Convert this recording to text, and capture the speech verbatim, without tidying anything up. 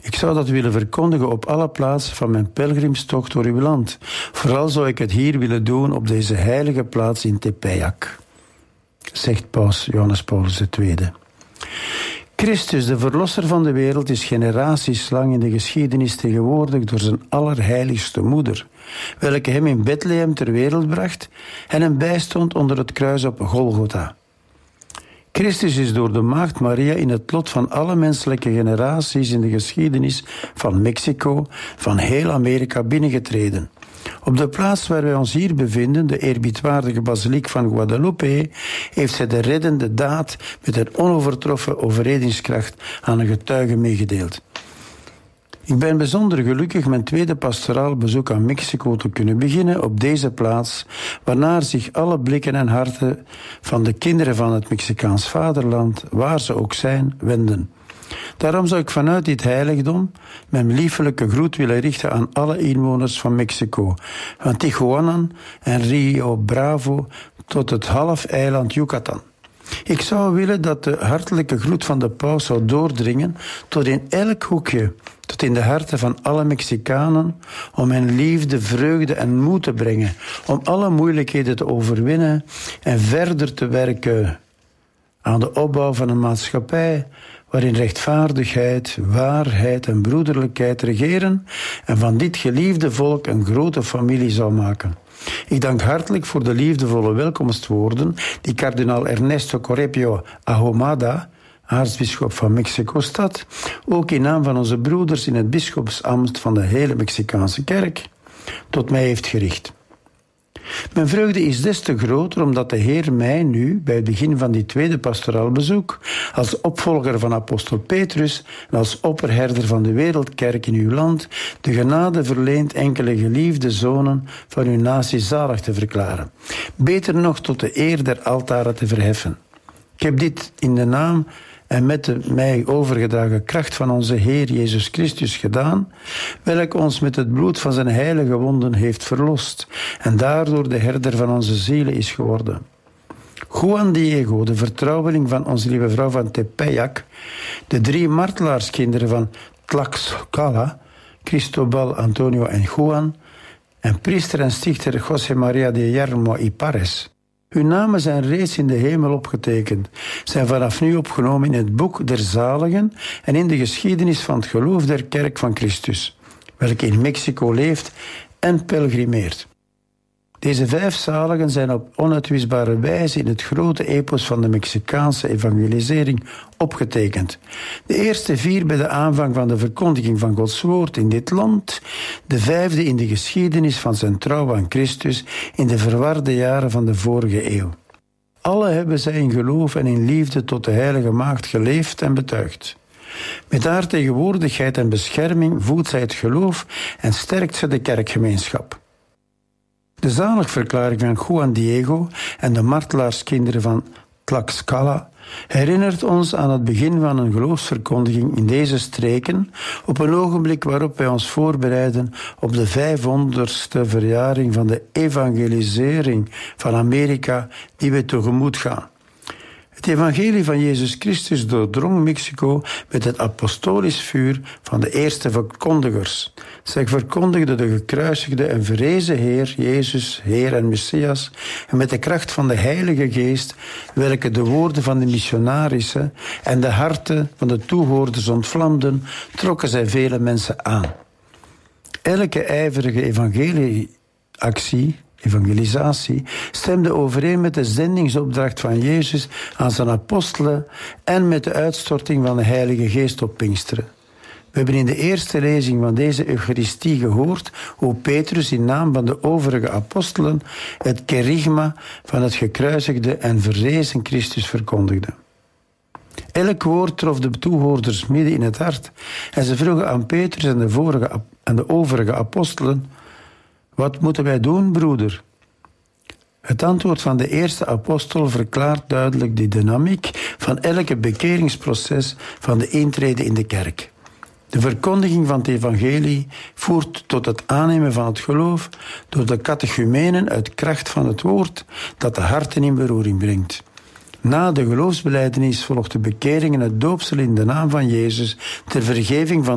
Ik zou dat willen verkondigen op alle plaatsen van mijn pelgrimstocht door uw land. Vooral zou ik het hier willen doen op deze heilige plaats in Tepeyac, zegt paus Johannes Paulus de Tweede. Christus, de verlosser van de wereld, is generaties lang in de geschiedenis tegenwoordig door zijn allerheiligste moeder, welke hem in Bethlehem ter wereld bracht en hem bijstond onder het kruis op Golgotha. Christus is door de maagd Maria in het lot van alle menselijke generaties in de geschiedenis van Mexico, van heel Amerika binnengetreden. Op de plaats waar wij ons hier bevinden, de eerbiedwaardige basiliek van Guadalupe, heeft zij de reddende daad met een onovertroffen overredingskracht aan een getuige meegedeeld. Ik ben bijzonder gelukkig mijn tweede pastoraal bezoek aan Mexico te kunnen beginnen op deze plaats, waarnaar zich alle blikken en harten van de kinderen van het Mexicaans vaderland, waar ze ook zijn, wenden. Daarom zou ik vanuit dit heiligdom mijn liefelijke groet willen richten aan alle inwoners van Mexico, van Tijuana en Rio Bravo tot het half-eiland Yucatan. Ik zou willen dat de hartelijke groet van de paus zou doordringen tot in elk hoekje, tot in de harten van alle Mexicanen, om hen liefde, vreugde en moed te brengen, om alle moeilijkheden te overwinnen en verder te werken aan de opbouw van een maatschappij waarin rechtvaardigheid, waarheid en broederlijkheid regeren en van dit geliefde volk een grote familie zal maken. Ik dank hartelijk voor de liefdevolle welkomstwoorden die kardinaal Ernesto Correpio Ahumada, aartsbisschop van Mexico-stad, ook in naam van onze broeders in het bisschopsambt van de hele Mexicaanse kerk, tot mij heeft gericht. Mijn vreugde is des te groter omdat de Heer mij nu, bij het begin van dit tweede pastoraal bezoek, als opvolger van apostel Petrus en als opperherder van de wereldkerk in uw land, de genade verleent enkele geliefde zonen van uw natie zalig te verklaren. Beter nog tot de eer der altaren te verheffen. Ik heb dit in de naam en met de mij overgedragen kracht van onze Heer Jezus Christus gedaan, welke ons met het bloed van zijn heilige wonden heeft verlost en daardoor de herder van onze zielen is geworden. Juan Diego, de vertrouweling van onze lieve vrouw van Tepeyac, de drie martelaarskinderen van Tlaxcala, Cristobal, Antonio en Juan, en priester en stichter José María de Yermo y Pares. Hun namen zijn reeds in de hemel opgetekend, zijn vanaf nu opgenomen in het boek der zaligen en in de geschiedenis van het geloof der kerk van Christus, welke in Mexico leeft en pelgrimeert. Deze vijf zaligen zijn op onuitwisbare wijze in het grote epos van de Mexicaanse evangelisering opgetekend. De eerste vier bij de aanvang van de verkondiging van Gods woord in dit land, de vijfde in de geschiedenis van zijn trouw aan Christus in de verwarde jaren van de vorige eeuw. Alle hebben zij in geloof en in liefde tot de heilige maagd geleefd en betuigd. Met haar tegenwoordigheid en bescherming voedt zij het geloof en sterkt zij de kerkgemeenschap. De zaligverklaring van Juan Diego en de martelaarskinderen van Tlaxcala herinnert ons aan het begin van een geloofsverkondiging in deze streken, op een ogenblik waarop wij ons voorbereiden op de vijfhonderdste verjaring van de evangelisering van Amerika die we tegemoet gaan. Het evangelie van Jezus Christus doordrong Mexico met het apostolisch vuur van de eerste verkondigers. Zij verkondigden de gekruisigde en verrezen Heer, Jezus, Heer en Messias, en met de kracht van de Heilige Geest, welke de woorden van de missionarissen en de harten van de toehoorders ontvlamden, trokken zij vele mensen aan. Elke ijverige evangelieactie, evangelisatie, stemde overeen met de zendingsopdracht van Jezus aan zijn apostelen en met de uitstorting van de Heilige Geest op Pinksteren. We hebben in de eerste lezing van deze Eucharistie gehoord hoe Petrus in naam van de overige apostelen het kerygma van het gekruisigde en verrezen Christus verkondigde. Elk woord trof de toehoorders midden in het hart en ze vroegen aan Petrus en de, vorige, en de overige apostelen: wat moeten wij doen, broeder? Het antwoord van de eerste apostel verklaart duidelijk de dynamiek van elke bekeringsproces van de intrede in de kerk. De verkondiging van het evangelie voert tot het aannemen van het geloof door de catechumenen uit kracht van het woord dat de harten in beroering brengt. Na de geloofsbelijdenis volgt de bekering en het doopsel in de naam van Jezus ter vergeving van